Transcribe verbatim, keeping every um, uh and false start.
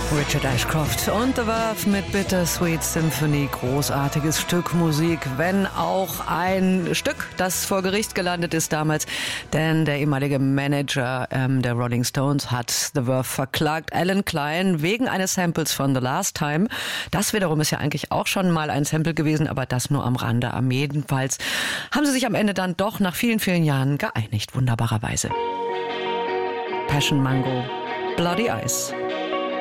Richard Ashcroft und The Verve mit Bittersweet Symphony. Großartiges Stück Musik, wenn auch ein Stück, das vor Gericht gelandet ist damals. Denn der ehemalige Manager ähm, der Rolling Stones hat The Verve verklagt, Alan Klein, wegen eines Samples von The Last Time. Das wiederum ist ja eigentlich auch schon mal ein Sample gewesen, aber das nur am Rande. Am jedenfalls haben sie sich am Ende dann doch nach vielen, vielen Jahren geeinigt. Wunderbarerweise. Passion Mango, Bloody Eyes.